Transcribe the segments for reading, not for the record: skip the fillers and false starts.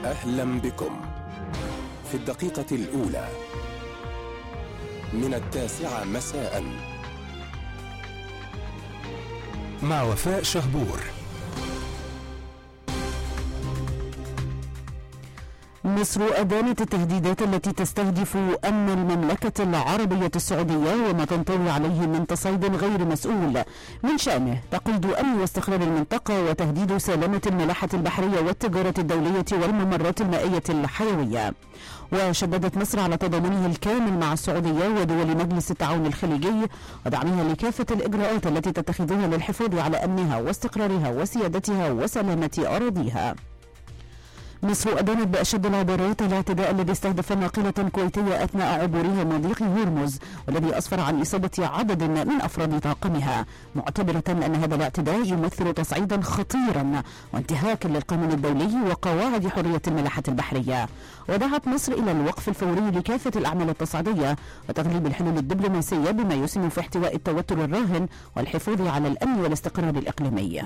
أهلا بكم في الدقيقة الأولى من 9 مساء مع وفاء شهبور. مصر أدانت التهديدات التي تستهدف أمن المملكة العربية السعودية وما تنطوي عليه من تصعيد غير مسؤول من شأنه تقييد أمن واستقرار المنطقة وتهديد سلامة الملاحة البحرية والتجارة الدولية والممرات المائية الحيوية. وشددت مصر على تضامنها الكامل مع السعودية ودول مجلس التعاون الخليجي ودعمها لكافة الإجراءات التي تتخذها للحفاظ على أمنها واستقرارها وسيادتها وسلامة أراضيها. مصر أدانت بأشد العبارات الاعتداء الذي استهدف ناقلة كويتية أثناء عبورها مضيق هرمز والذي أسفر عن إصابة عدد من أفراد طاقمها، معتبرة أن هذا الاعتداء يمثل تصعيدا خطيرا وانتهاكا للقانون الدولي وقواعد حرية الملاحة البحرية. ودعت مصر إلى الوقف الفوري لكافة الأعمال التصعيدية وتغليب الحلول الدبلوماسية بما يسهم في احتواء التوتر الراهن والحفاظ على الأمن والاستقرار الإقليمي.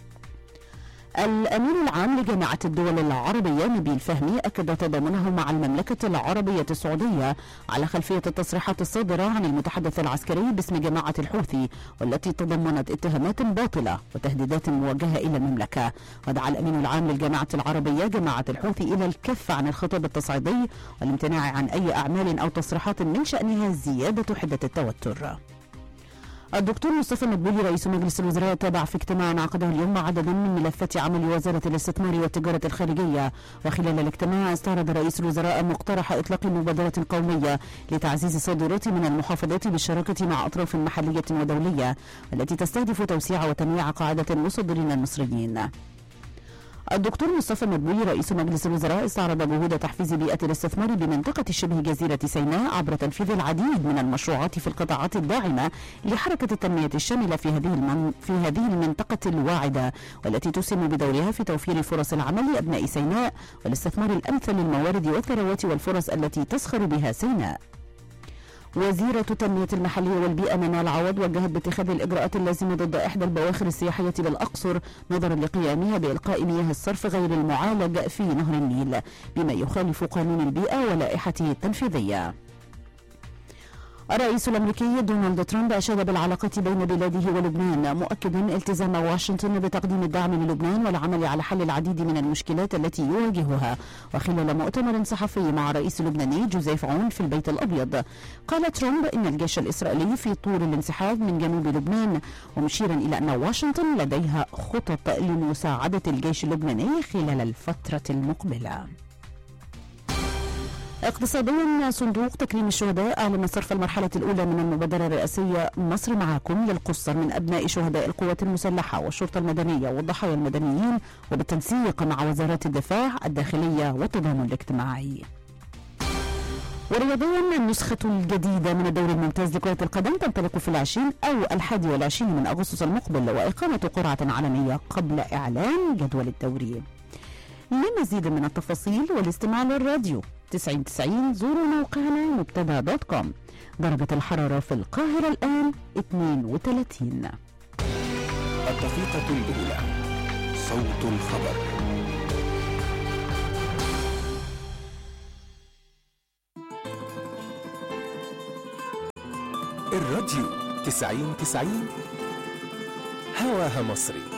الأمين العام لجامعة الدول العربية نبيل فهمي أكد تضامنه مع المملكة العربية السعودية على خلفية التصريحات الصادرة عن المتحدث العسكري باسم جماعة الحوثي والتي تضمنت اتهامات باطلة وتهديدات موجهة إلى المملكة. ودعا الأمين العام للجامعة العربية جماعة الحوثي إلى الكف عن الخطاب التصعيدي والامتناع عن أي أعمال أو تصريحات من شأنها زيادة حدة التوتر. الدكتور مصطفى مدبولي رئيس مجلس الوزراء تابع في اجتماع عقده اليوم عددا من ملفات عمل وزارة الاستثمار والتجارة الخارجية. وخلال الاجتماع استعرض رئيس الوزراء مقترح إطلاق مبادرة قومية لتعزيز الصادرات من المحافظات بالشراكة مع أطراف محلية ودولية والتي تستهدف توسيع وتنويع قاعدة المصدرين المصريين. الدكتور مصطفى مدبولي رئيس مجلس الوزراء استعرض جهود تحفيز بيئة الاستثمار بمنطقة شبه جزيرة سيناء عبر تنفيذ العديد من المشروعات في القطاعات الداعمة لحركة التنمية الشاملة في هذه المنطقة الواعدة والتي تسهم بدورها في توفير فرص العمل لأبناء سيناء والاستثمار الأمثل للموارد والثروات والفرص التي تسخر بها سيناء. وزيرة التنمية المحلية والبيئة منال عوض وجهت باتخاذ الإجراءات اللازمة ضد إحدى البواخر السياحية بالأقصر نظرا لقيامها بإلقاء مياه الصرف غير المعالج في نهر النيل بما يخالف قانون البيئة ولائحته التنفيذية. الرئيس الأمريكي دونالد ترامب أشاد بالعلاقات بين بلاده ولبنان مؤكدا التزام واشنطن بتقديم الدعم للبنان والعمل على حل العديد من المشكلات التي يواجهها. وخلال مؤتمر صحفي مع الرئيس اللبناني جوزيف عون في البيت الأبيض قال ترامب إن الجيش الإسرائيلي في طور الانسحاب من جنوب لبنان ومشيرا إلى أن واشنطن لديها خطط لمساعدة الجيش اللبناني خلال الفترة المقبلة. اقتصاديا صندوق تكريم الشهداء أعلن صرف المرحلة الأولى من المبادرة الرئاسية مصر معاكم للقصة من أبناء شهداء القوات المسلحة والشرطة المدنية والضحايا المدنيين وبالتنسيق مع وزارات الدفاع الداخلية والتضامن الاجتماعي. ورياضيا النسخة الجديدة من الدوري الممتاز لكرة القدم تنطلق في 20 أو 21 من أغسطس المقبل وإقامة قرعة عالمية قبل إعلان جدول الدوري. لمزيد من التفاصيل والاستماع للراديو 90 زوروا موقعنا مبتدا.com. درجة الحرارة في القاهرة الآن 32. الدقيقة الأولى صوت الخبر. الراديو 90 هواها مصري.